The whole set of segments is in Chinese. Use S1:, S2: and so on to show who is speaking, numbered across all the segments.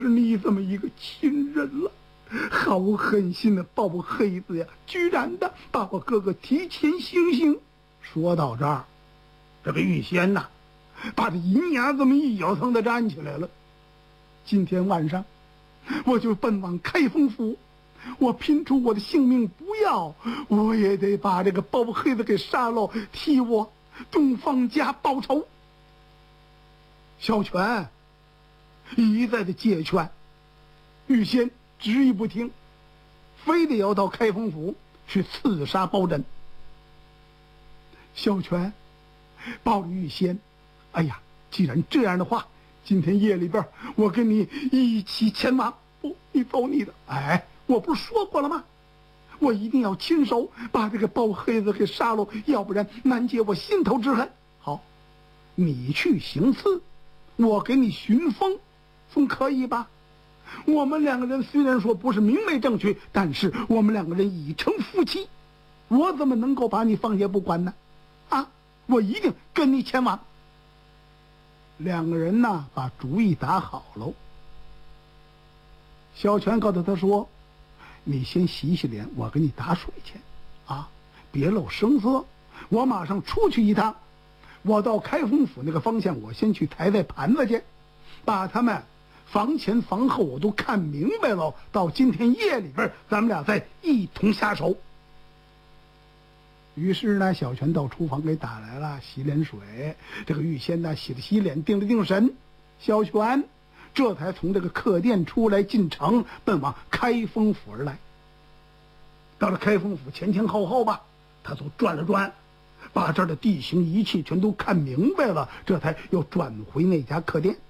S1: 你这么一个亲人了，毫无狠心的包黑子呀，居然的把我哥哥提前行刑。说到这儿，这个玉仙呐，把这银牙这么一咬，腾的站起来了。今天晚上，我就奔往开封府，我拼出我的性命不要，我也得把这个包黑子给杀了，替我东方家报仇。小泉一再的借劝，玉仙执意不听，非得要到开封府去刺杀包拯。小泉抱着玉仙，哎呀，既然这样的话，今天夜里边我跟你一起前往。不，你走你的。哎，我不是说过了吗？我一定要亲手把这个包黑子给杀了，要不然难解我心头之恨。好，你去行刺，我给你寻风，总可以吧？我们两个人虽然说不是明媒正娶，但是我们两个人已成夫妻，我怎么能够把你放下不管呢？啊，我一定跟你前往。两个人呢，把主意打好喽。小泉告诉他说：“你先洗洗脸，我给你打水去，啊，别露声色。我马上出去一趟，我到开封府那个方向，我先去抬抬盘子去，把他们房前房后我都看明白了。到今天夜里边，咱们俩再一同下手。”于是呢，小泉到厨房给打来了洗脸水。这个玉仙呢，洗了洗脸，定了定神，小泉这才从这个客店出来，进城奔往开封府而来。到了开封府前前后后吧，他都转了转，把这儿的地形一切全都看明白了，这才又转回那家客店。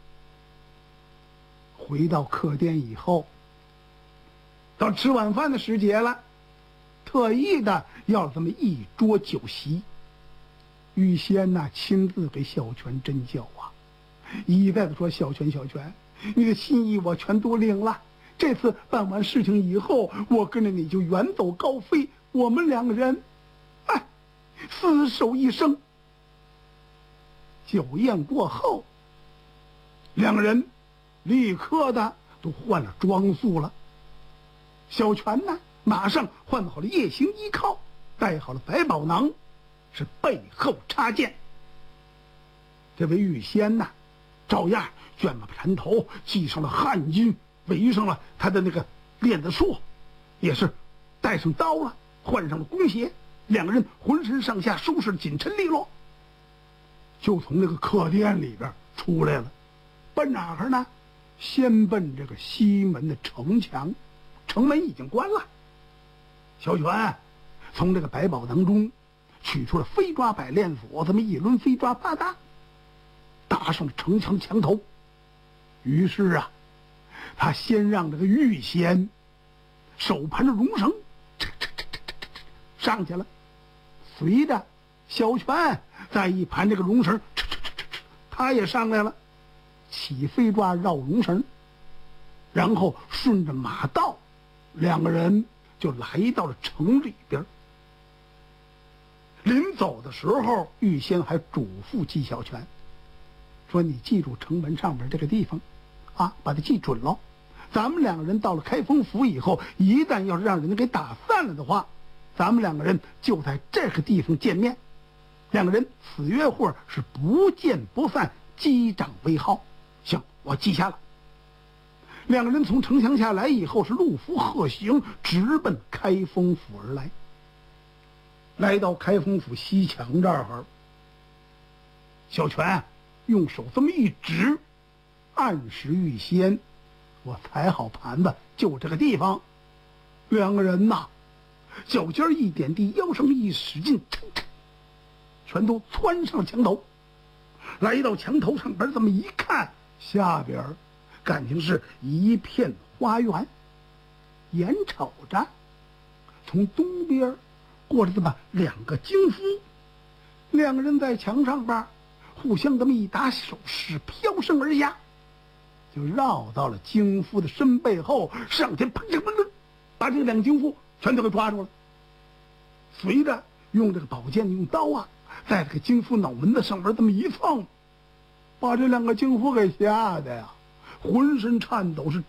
S1: 回到客店以后，到吃晚饭的时节了，特意的要这么一桌酒席。玉仙呐，亲自给小泉斟酒啊，一再的说：“小泉，小泉，你的心意我全都领了。这次办完事情以后，我跟着你就远走高飞，我们两个人，哎，厮守一生。”酒宴过后，两个人立刻的都换了装束了。小泉呢，马上换好了夜行衣靠，带好了百宝囊，是背后插剑。这位玉仙呐，照样卷了盘头，系上了汗巾，围上了他的那个链子束，也是带上刀了，换上了弓鞋，两个人浑身上下收拾紧陈利落，就从那个客店里边出来了。奔哪儿呢？先奔这个西门的城墙，城门已经关了。小泉从这个百宝囊中取出了飞抓百链锁，这么一抡飞抓，啪嗒打上了城墙墙头。于是啊，他先让这个玉仙手盘着绒绳上去了，随着小泉再一盘这个绒绳，他也上来了，起飞抓绕绒绳，然后顺着马道，两个人就来到了城里边。临走的时候，玉仙还嘱咐纪晓泉说：“你记住城门上边这个地方啊，把它记准了。咱们两个人到了开封府以后，一旦要是让人家给打散了的话，咱们两个人就在这个地方见面。两个人此约会是不见不散，击掌为号。”行，我记下了。两个人从城墙下来以后，是路服鹤行，直奔开封府而来。来到开封府西墙这儿，小泉用手这么一指，暗示玉仙：“我踩好盘子，就这个地方。”两个人呐，脚尖一点地，腰上一使劲，全都窜上墙头。来到墙头上边，这么一看，下边感情是一片花园。眼瞅着从东边过来这么两个京夫，两个人在墙上边互相这么一打手势，飘身而下，就绕到了京夫的身背后，上前砰砰砰砰，把这两个京夫全都给抓住了。随着用这个宝剑用刀啊，在这个京夫脑门子上边这么一蹭，把这两个京夫给吓得呀，浑身颤抖，是